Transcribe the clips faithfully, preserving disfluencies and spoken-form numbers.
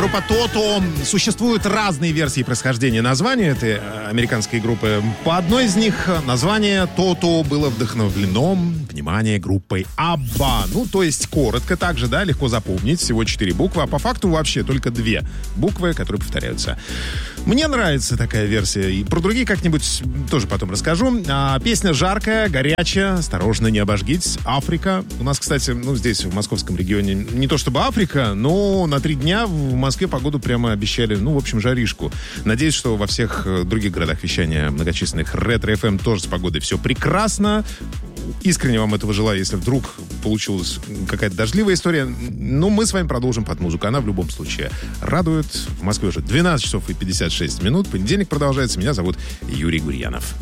группа Toto. Существуют разные версии происхождения названия этой американской группы. По одной из них название Toto было вдохновлено, внимание, группой Абба. Ну, то есть коротко также, да, легко запомнить. Всего четыре буквы, а по факту вообще только две буквы, которые повторяются. Мне нравится такая версия. И про другие как-нибудь тоже потом расскажу. А, песня жаркая, горячая, осторожно, не обожгитесь. Африка. У нас, кстати, ну, здесь, в московском регионе, не то чтобы Африка, но на три дня в Москве погоду прямо обещали, ну, в общем, жаришку. Надеюсь, что во всех других городах вещания многочисленных Ретро-эф эм тоже с погодой все прекрасно. Искренне вам этого желаю, если вдруг получилась какая-то дождливая история. Но мы с вами продолжим под музыку. Она в любом случае радует. В Москве уже двенадцать часов и пятьдесят шесть минут. Понедельник продолжается. Меня зовут Юрий Гурьянов.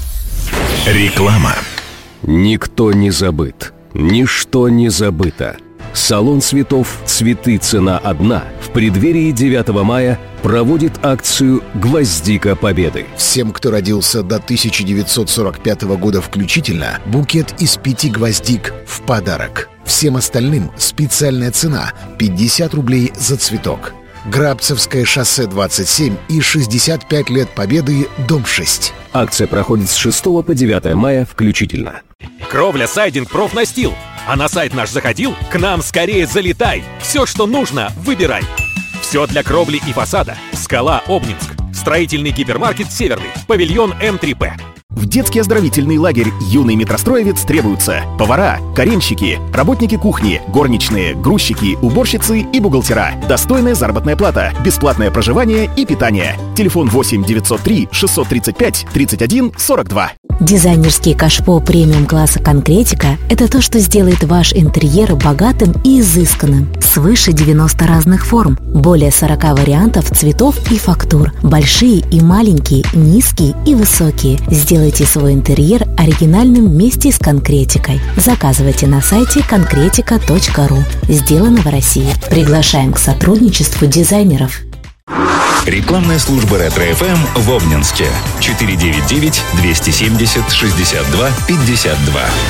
Реклама. Никто не забыт. Ничто не забыто. Салон цветов «Цветы. Цена одна» в преддверии девятого мая проводит акцию «Гвоздика Победы». Всем, кто родился до тысяча девятьсот сорок пятого года включительно, букет из пяти гвоздик в подарок. Всем остальным специальная цена – пятьдесят рублей за цветок. Грабцевское шоссе двадцать семь и шестьдесят пять лет Победы, дом шесть. Акция проходит с шестого по девятое мая включительно. Кровля, сайдинг, профнастил. А на сайт наш заходил? К нам скорее залетай. Все, что нужно, выбирай. Все для кровли и фасада. Скала, Обнинск. Строительный гипермаркет «Северный». Павильон эм три пэ. В детский оздоровительный лагерь «Юный метростроевец» требуются повара, каренщики, работники кухни, горничные, грузчики, уборщицы и бухгалтера. Достойная заработная плата, бесплатное проживание и питание. Телефон восемь девятьсот три шестьсот тридцать пять тридцать один сорок два. Дизайнерский кашпо премиум-класса «Конкретика» — это то, что сделает ваш интерьер богатым и изысканным. Свыше девяноста разных форм, более сорока вариантов цветов и фактур. Большие и маленькие, низкие и высокие. Сделайте свой интерьер оригинальным вместе с «Конкретикой». Заказывайте на сайте конкретика точка ру. Сделано в России. Приглашаем к сотрудничеству дизайнеров. Рекламная служба Ретро-эф эм в Обнинске. четыре девять девять двести семьдесят шестьдесят два пятьдесят два.